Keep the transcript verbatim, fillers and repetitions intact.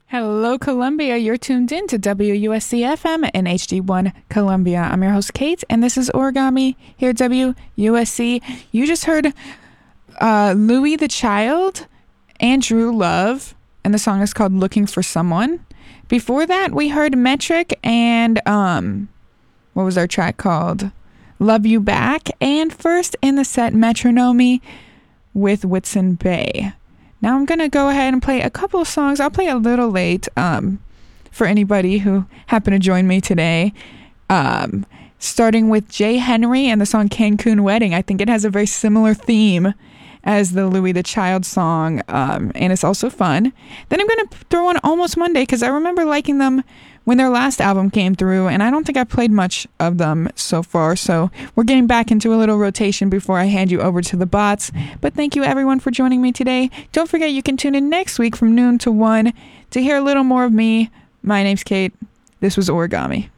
Hello, Columbia. You're tuned in to W U S C F M and H D one Columbia. I'm your host, Kate, and this is Origami here at W U S C. You just heard uh, Louis the Child, Andrew Love, and the song is called Looking for Someone. Before that, we heard Metric and, um, what was our track called? Love You Back. And first in the set, Metronome with Whitson Bay. Now I'm going to go ahead and play a couple of songs. I'll play a little late um, for anybody who happened to join me today. Um, starting with Jay Henry and the song Cancun Wedding. I think it has a very similar theme as the Louis the Child song, um, and it's also fun. Then I'm going to throw on Almost Monday because I remember liking them when their last album came through, and I don't think I played much of them so far, so we're getting back into a little rotation before I hand you over to the bots. But thank you everyone for joining me today. Don't forget you can tune in next week from noon to one to hear a little more of me. My name's Kate. This was Origami.